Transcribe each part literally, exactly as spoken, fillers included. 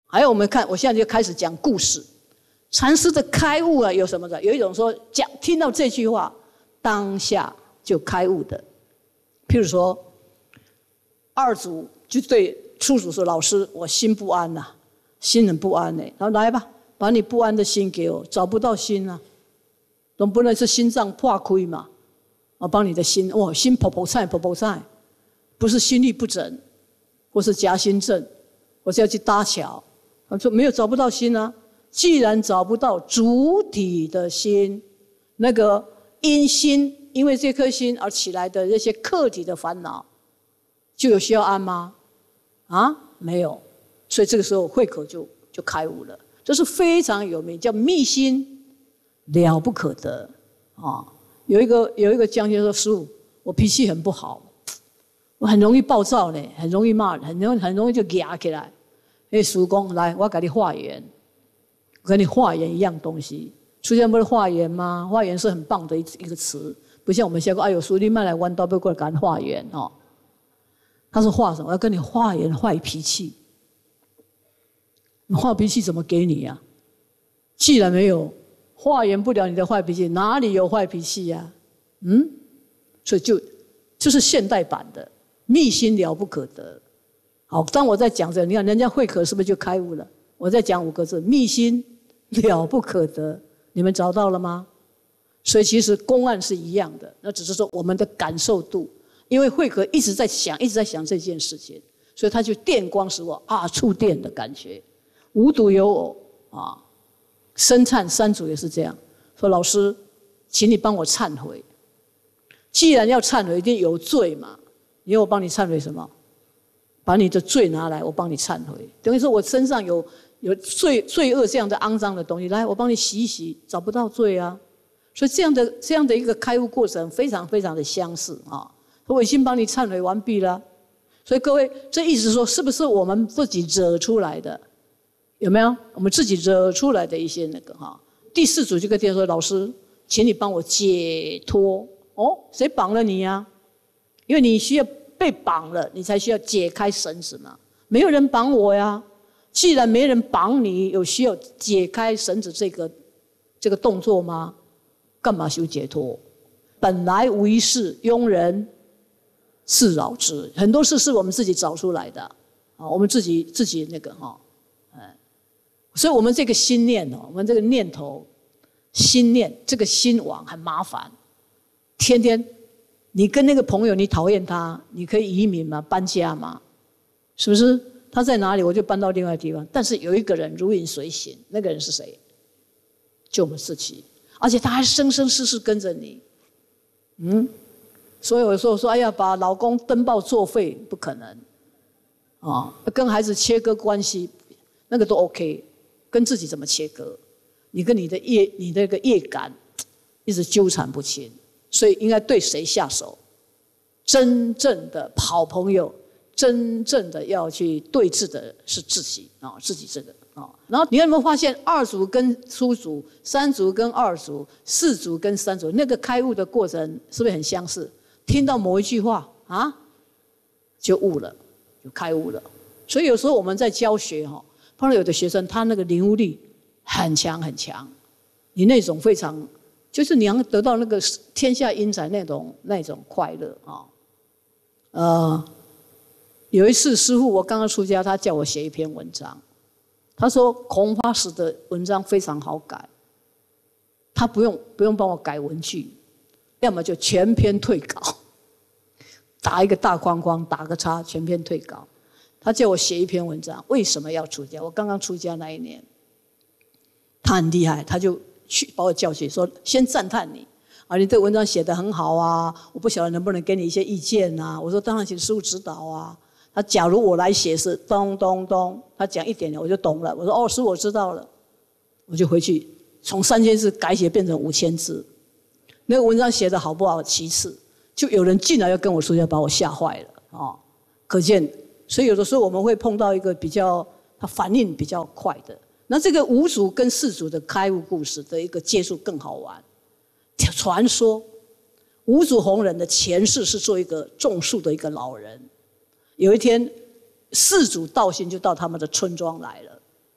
还有我们看，我现在就开始讲故事。禅师的开悟啊，有什么的？有一种说讲听到这句话，当下就开悟的。譬如说，二祖就对初祖说：“老师，我心不安呐、啊，心很不安呢、欸。”然后来吧，把你不安的心给我，找不到心啊，总不能是心脏破亏嘛？我帮你的心，哇，心婆婆菜婆婆菜，不是心律不整，或是夹心症，或是要去搭桥。他说没有，找不到心啊。既然找不到主体的心，那个因心，因为这颗心而起来的那些客体的烦恼，就有需要安吗？啊，没有。所以这个时候慧可就就开悟了。这是非常有名，叫密心，了不可得啊！有一个有一个将军说：“师父，我脾气很不好，我很容易暴躁呢，很容易骂人，很容易很容易就压起来。”哎，师父讲，来，我给你化缘。我跟你化缘一样东西，出现不是化缘吗？化缘是很棒的一一个词，不像我们现在说，哎呦，叔你慢来弯刀，不过来赶化缘哦。他说化什么？我要跟你化缘坏脾气。你坏脾气怎么给你呀、啊？既然没有化缘不了你的坏脾气，哪里有坏脾气呀、啊？嗯，所以就就是现代版的密心了不可得。好，当我在讲这个，你看人家慧可是不是就开悟了？我在讲五个字：密心了不可得。你们找到了吗？所以其实公案是一样的，那只是说我们的感受度。因为慧可一直在想，一直在想这件事情，所以他就电光使我啊，触电的感觉。无独有偶啊，深忏三祖也是这样说：老师，请你帮我忏悔。既然要忏悔，一定有罪嘛。你要我帮你忏悔什么？把你的罪拿来，我帮你忏悔。等于说我身上有有罪罪恶这样的肮脏的东西，来，我帮你洗一洗，找不到罪啊。所以这样的这样的一个开悟过程，非常非常的相似啊。我已经帮你忏悔完毕了。所以各位，这意思说，是不是我们自己惹出来的？有没有？我们自己惹出来的一些那个哈。第四组就跟店说：老师，请你帮我解脱。哦，谁绑了你呀、啊？因为你需要被绑了，你才需要解开绳子嘛。没有人绑我呀。既然没人绑你，有需要解开绳子这个这个动作吗？干嘛修解脱？本来无一事，庸人自扰之。很多事是我们自己找出来的啊，我们自己自己那个哈，嗯，所以我们这个心念哦，我们这个念头、心念这个心网很麻烦。天天，你跟那个朋友，你讨厌他，你可以移民吗？搬家吗？是不是？他在哪里，我就搬到另外地方。但是有一个人如影随形，那个人是谁？就我们自己，而且他还生生世世跟着你，嗯。所以有时候说，哎呀，把老公登报作废，不可能，啊，跟孩子切割关系，那个都 OK， 跟自己怎么切割？你跟你的业，你的那个业感，一直纠缠不清，所以应该对谁下手？真正的好朋友，真正的要去对峙的是自己啊，自己这个啊。然后你有没有发现，二祖跟初祖，三祖跟二祖，四祖跟三祖，那个开悟的过程是不是很相似？听到某一句话啊，就悟了，就开悟了。所以有时候我们在教学哈，碰到有的学生，他那个领悟力很强很强，你那种非常，就是你能得到那个天下英才那种那种快乐啊。呃，有一次师父我刚刚出家，他叫我写一篇文章，他说孔法师的文章非常好改，他不用不用帮我改文句，要么就全篇退稿。打一个大框框，打个叉，全篇退稿。他叫我写一篇文章，为什么要出家？我刚刚出家那一年，他很厉害，他就去把我叫去说，先赞叹你啊，你这文章写得很好啊，我不晓得能不能给你一些意见啊。我说当然请师父指导啊。他假如我来写是咚咚咚，他讲一点点我就懂了。我说哦，师父我知道了，我就回去从三千字改写变成五千字。那个文章写得好不好其次。就有人进来要跟我说，要把我吓坏了啊、哦！可见，所以有的时候我们会碰到一个比较他反应比较快的。那这个五祖跟四祖的开悟故事的一个接触更好玩。传说五祖弘忍的前世是做一个种树的一个老人，有一天四祖道心就到他们的村庄来了，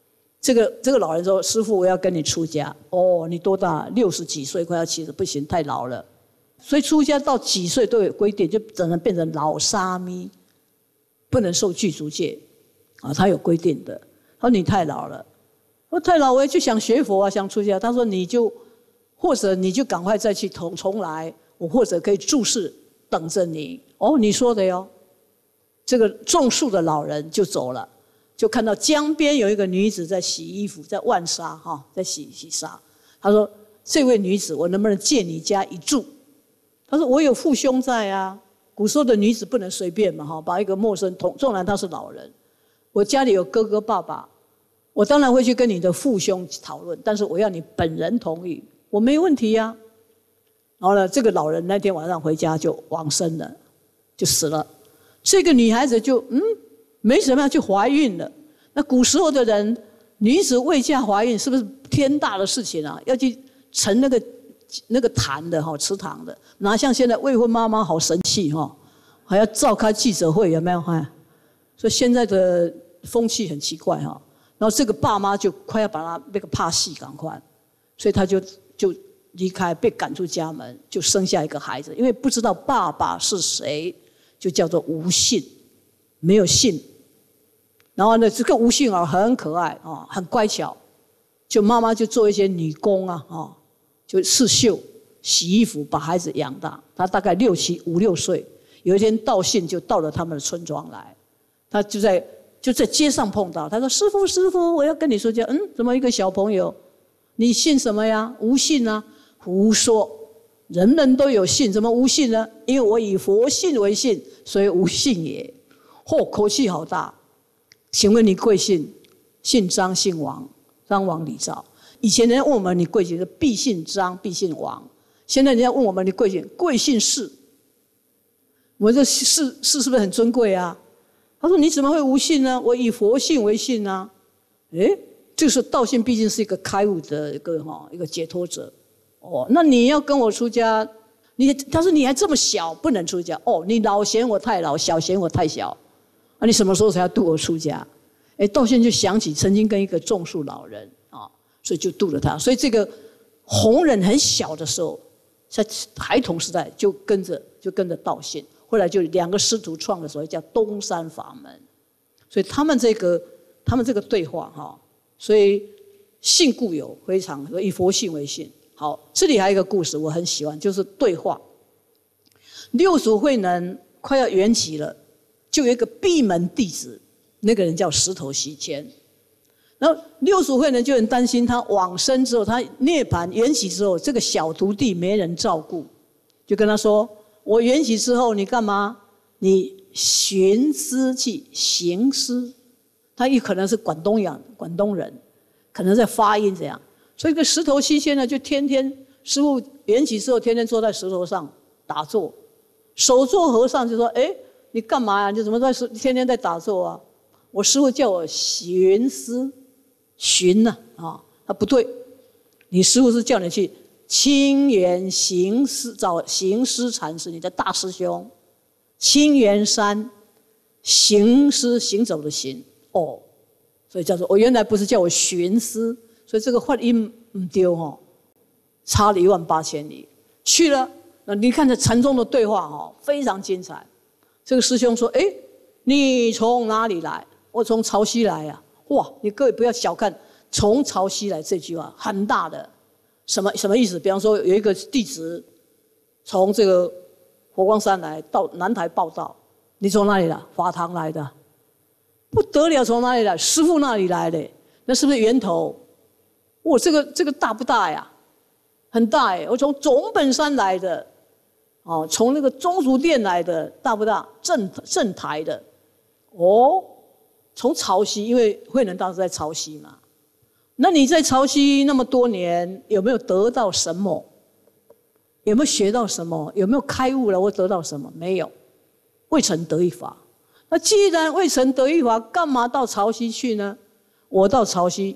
这个这个老人说：“师父，我要跟你出家。”哦，你多大？六十几岁，快要七十，不行，太老了。所以出家到几岁都有规定，就只能变成老沙弥，不能受具足戒啊，他有规定的。他说你太老了，我太老，我也就想学佛啊，想出家。他说你就或者你就赶快再去重重来，我或者可以住世等着你。哦，你说的哟。这个种树的老人就走了。就看到江边有一个女子在洗衣服，在浣纱哈，在洗洗纱。他说：“这位女子，我能不能借你家一住？”他说：“我有父兄在啊。古时候的女子不能随便嘛哈，把一个陌生同，纵然他是老人，我家里有哥哥爸爸，我当然会去跟你的父兄讨论，但是我要你本人同意，我没问题呀、啊。”然后呢，这个老人那天晚上回家就往生了，就死了。这个女孩子就嗯。没什么样就怀孕了。那古时候的人，女子未嫁怀孕是不是天大的事情啊？要去盛那个那个坛的哈，祠堂的，哪像现在未婚妈妈好神气哈，还要召开记者会，有没有哈？所以现在的风气很奇怪哈。然后这个爸妈就快要把他那个怕戏赶快，所以他就就离开，被赶出家门，就生下一个孩子，因为不知道爸爸是谁，就叫做无姓，没有姓。然后呢，这个无姓儿很可爱啊，很乖巧，就妈妈就做一些女工啊，啊，就刺绣、洗衣服，把孩子养大。他大概六七五六岁，有一天道信就到了他们的村庄来，他就在就在街上碰到，他说：“师父，师父，我要跟你说句，嗯，怎么一个小朋友，你姓什么呀？无姓啊？胡说，人人都有姓，怎么无姓呢？因为我以佛姓为姓，所以无姓也。”嚯，口气好大。请问你贵姓？姓张，姓王，张王李赵。以前人家问我们你贵姓，是必姓张，必姓王。现在人家问我们你贵姓，贵姓氏。我这氏氏是不是很尊贵啊？他说你怎么会无姓呢？我以佛姓为姓啊。诶，这个时候道信毕竟是一个开悟的一个哈一个解脱者。哦，那你要跟我出家，你他说你还这么小，不能出家。哦，你老嫌我太老，小嫌我太小。那、啊、你什么时候才要度我出家？哎，道信就想起曾经跟一个种树老人啊，所以就度了他。所以这个弘忍很小的时候，在孩童时代就跟着就跟着道信，后来就两个师徒创了所谓叫东山法门。所以他们这个他们这个对话哈，所以信故有非常以佛性为信。好，这里还有一个故事我很喜欢，就是对话。六祖慧能快要圆寂了。就有一个闭门弟子，那个人叫石头西迁。然后六祖慧能就很担心他往生之后，他涅槃圆寂之后，这个小徒弟没人照顾，就跟他说：“我圆寂之后，你干嘛？你寻思去行思。”他也可能是广东人，广东人，可能在发音这样。所以这个石头西迁呢，就天天师父圆寂之后，天天坐在石头上打坐，手作和尚就说：“哎。”你干嘛呀？你怎么在天天在打坐啊？我师父叫我寻思，寻呢啊，他不对，你师父是叫你去清源行思，找行思禅师，你的大师兄，清源山行思行走的行哦，所以叫做我原来不是叫我寻思，所以这个发音唔丢哈，差了一万八千里去了。那你看这禅宗的对话哈，非常精彩。这个师兄说：“哎，你从哪里来？我从潮汐来呀、啊！哇，你各位不要小看‘从潮汐来’这句话，很大的什么什么意思？比方说，有一个弟子从这个佛光山来到南台报道，你从哪里来？法堂来的，不得了！从哪里来？师父那里来的，那是不是源头？哇，这个这个大不大呀？很大哎！我从总本山来的。”哦，从那个中书殿来的，大不大？正正台的，哦，从潮汐，因为慧能大师在潮汐嘛。那你在潮汐那么多年，有没有得到什么？有没有学到什么？有没有开悟了？我得到什么？没有，未曾得一法。那既然未曾得一法，干嘛到潮汐去呢？我到潮汐